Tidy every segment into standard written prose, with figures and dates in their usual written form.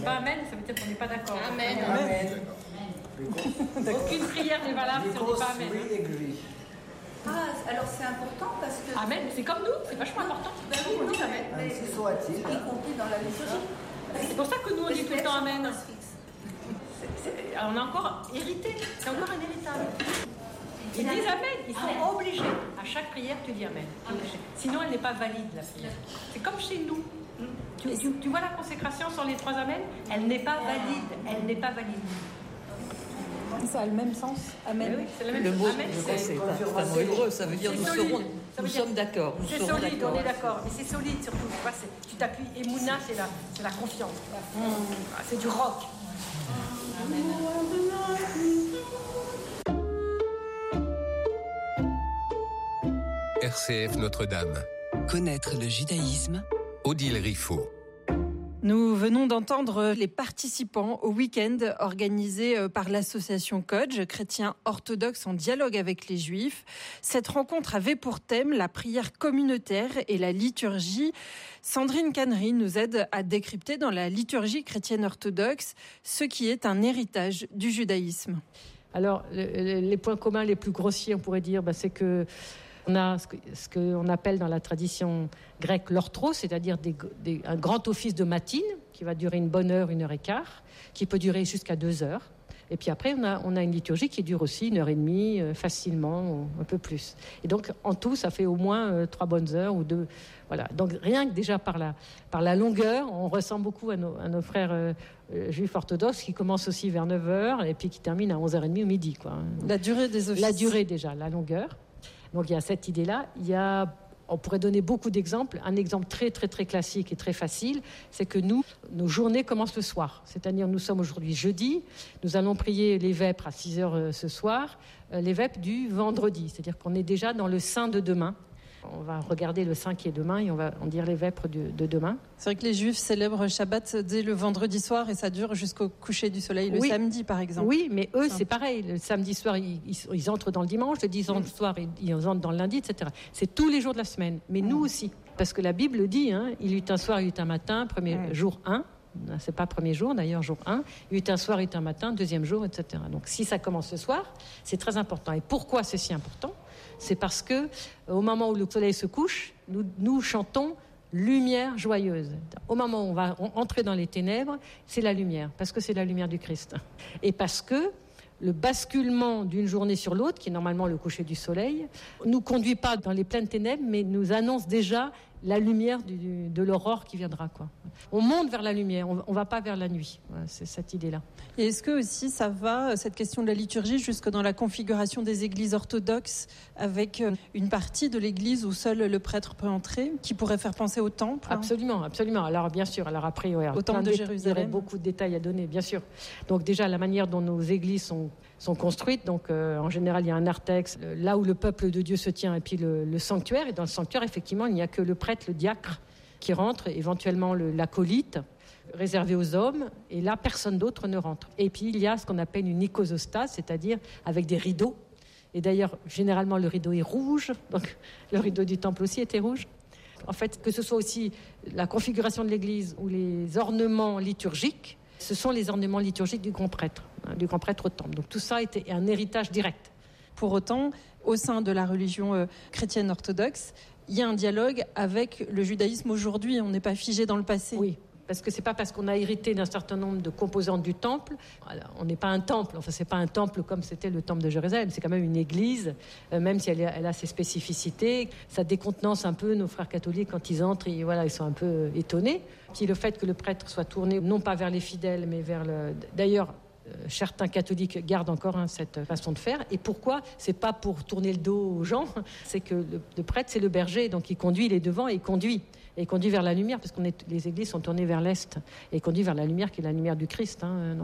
pas amen, ça veut dire qu'on n'est pas d'accord. Amen. Aucune prière n'est valable si on n'est pas amen. Ah, alors c'est important parce que... Amen, c'est comme nous, c'est vachement important. Ben oui, On dit amen. ainsi soit-il. Y compris dans la liturgie. C'est pour ça que nous on dit tout le temps amen. On a encore hérité, c'est encore un héritage. Ils disent amen, ils sont obligés. À chaque prière, tu dis amen. Sinon, elle n'est pas valide, la prière. C'est comme chez nous. Tu vois la consécration sur les 3 amens? Elle n'est pas valide. Elle n'est pas valide. Ça a le même sens, amen. Oui, c'est le même Le mot, amen, c'est un mot hébreu, ça veut dire nous sommes d'accord. C'est solide, on est d'accord. Mais c'est solide surtout. Tu t'appuies. Emouna, c'est la confiance. C'est du rock. RCF Notre-Dame. Connaître le judaïsme. Odile Riffaut. Nous venons d'entendre les participants au week-end organisé par l'association Kodj, chrétiens orthodoxes en dialogue avec les juifs. Cette rencontre avait pour thème la prière communautaire et la liturgie. Sandrine Cannery nous aide à décrypter dans la liturgie chrétienne orthodoxe ce qui est un héritage du judaïsme. Alors, les points communs les plus grossiers, on pourrait dire, c'est que on a ce qu'on appelle dans la tradition grecque l'orthros, c'est-à-dire un grand office de matine qui va durer une bonne heure, 1h15, qui peut durer jusqu'à 2 heures. Et puis après, on a une liturgie qui dure aussi 1h30, facilement, un peu plus. Et donc, en tout, ça fait au moins 3 bonnes heures ou 2. Voilà. Donc, rien que déjà par la longueur, on ressemble beaucoup à nos frères juifs orthodoxes qui commencent aussi vers 9h et puis qui terminent à 11h30 ou midi, quoi. La durée des offices. La durée déjà, la longueur. Donc il y a cette idée-là. On pourrait donner beaucoup d'exemples. Un exemple très très très classique et très facile, c'est que nos journées commencent le soir. C'est-à-dire nous sommes aujourd'hui jeudi, nous allons prier les vêpres à 6h ce soir, les vêpres du vendredi. C'est-à-dire qu'on est déjà dans le saint de demain. On va regarder le saint qui est demain et on va en dire les vêpres de demain. C'est vrai que les Juifs célèbrent Shabbat dès le vendredi soir et ça dure jusqu'au coucher du soleil le samedi, par exemple. Oui, mais eux, c'est pareil. Le samedi soir, ils entrent dans le dimanche. Le dimanche soir, ils entrent dans le lundi, etc. C'est tous les jours de la semaine. Mais nous aussi. Parce que la Bible dit, il eut un soir, il eut un matin, jour 1. C'est pas premier jour, d'ailleurs, jour 1. Il eut un soir, il eut un matin, deuxième jour, etc. Donc, si ça commence ce soir, c'est très important. Et pourquoi c'est si important ? C'est parce que, au moment où le soleil se couche, nous chantons lumière joyeuse. Au moment où on va entrer dans les ténèbres, c'est la lumière, parce que c'est la lumière du Christ. Et parce que le basculement d'une journée sur l'autre, qui est normalement le coucher du soleil, nous conduit pas dans les pleines ténèbres, mais nous annonce déjà la lumière de l'aurore qui viendra, quoi. On monte vers la lumière, on va pas vers la nuit. Voilà, c'est cette idée-là. Et est-ce que aussi ça va, cette question de la liturgie, jusque dans la configuration des églises orthodoxes, avec une partie de l'église où seul le prêtre peut entrer, qui pourrait faire penser au temple? Absolument, absolument. Alors bien sûr, alors après, au temple de Jérusalem. Il y aurait beaucoup de détails à donner, bien sûr. Donc déjà, la manière dont nos églises sont construites, donc en général, il y a un narthex, là où le peuple de Dieu se tient, et puis le sanctuaire. Et dans le sanctuaire, effectivement, il n'y a que le prêtre, le diacre, qui rentre, éventuellement l'acolyte, réservé aux hommes, et là, personne d'autre ne rentre. Et puis, il y a ce qu'on appelle une icosostase, c'est-à-dire avec des rideaux. Et d'ailleurs, généralement, le rideau est rouge, donc le rideau du temple aussi était rouge. En fait, que ce soit aussi la configuration de l'église ou les ornements liturgiques, ce sont les ornements liturgiques du grand prêtre au temple. Donc tout ça était un héritage direct. Pour autant, au sein de la religion chrétienne orthodoxe, il y a un dialogue avec le judaïsme aujourd'hui. On n'est pas figé dans le passé. Oui, parce que c'est pas parce qu'on a hérité d'un certain nombre de composantes du temple. Alors, on n'est pas un temple. Enfin, c'est pas un temple comme c'était le temple de Jérusalem. C'est quand même une église, même si elle a ses spécificités. Ça décontenance un peu nos frères catholiques quand ils entrent. Et voilà, ils sont un peu étonnés. Puis le fait que le prêtre soit tourné non pas vers les fidèles, mais vers le. D'ailleurs, certains catholiques gardent encore cette façon de faire. Et pourquoi ? C'est pas pour tourner le dos aux gens, c'est que le prêtre, c'est le berger, donc il conduit, il est devant et il conduit. Et il conduit vers la lumière, parce que les églises sont tournées vers l'Est. Et il conduit vers la lumière, qui est la lumière du Christ.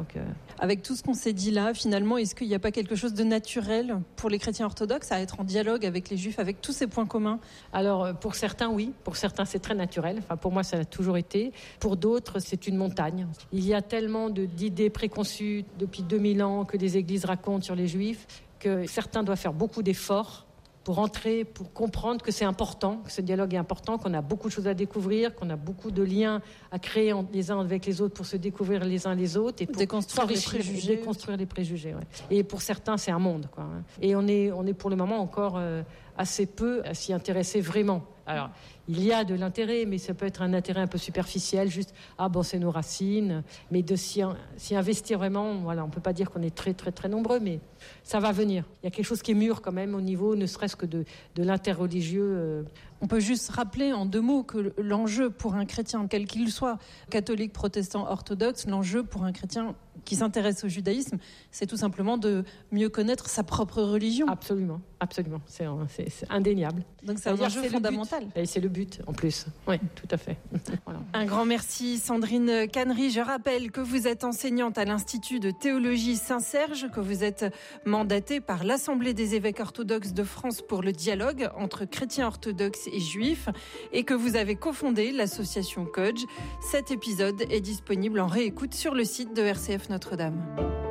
Avec tout ce qu'on s'est dit là, finalement, est-ce qu'il n'y a pas quelque chose de naturel pour les chrétiens orthodoxes à être en dialogue avec les juifs, avec tous ces points communs ? Alors, pour certains, oui. Pour certains, c'est très naturel. Enfin, pour moi, ça l'a toujours été. Pour d'autres, c'est une montagne. Il y a tellement d'idées préconçues depuis 2000 ans que les églises racontent sur les juifs, que certains doivent faire beaucoup d'efforts pour entrer, pour comprendre que c'est important, que ce dialogue est important, qu'on a beaucoup de choses à découvrir, qu'on a beaucoup de liens à créer les uns avec les autres pour se découvrir les uns les autres et pour déconstruire les préjugés. Ouais. Et pour certains, c'est un monde, quoi. Et on est pour le moment encore assez peu à s'y intéresser vraiment. Alors, il y a de l'intérêt, mais ça peut être un intérêt un peu superficiel, juste c'est nos racines, mais de s'y investir vraiment, voilà, on peut pas dire qu'on est très très très nombreux, mais ça va venir. Il y a quelque chose qui est mûr quand même au niveau, ne serait-ce que de l'interreligieux. On peut juste rappeler en 2 mots que l'enjeu pour un chrétien, quel qu'il soit, catholique, protestant, orthodoxe, l'enjeu pour un chrétien qui s'intéresse au judaïsme, c'est tout simplement de mieux connaître sa propre religion. Absolument, c'est indéniable. Donc c'est un enjeu fondamental. Et c'est le but en plus. Oui, tout à fait. Voilà. Un grand merci Sandrine Cannery. Je rappelle que vous êtes enseignante à l'Institut de théologie Saint-Serge, que vous êtes mandatée par l'Assemblée des évêques orthodoxes de France pour le dialogue entre chrétiens orthodoxes et juifs et que vous avez cofondé l'association CODGE. Cet épisode est disponible en réécoute sur le site de RCF Notre-Dame.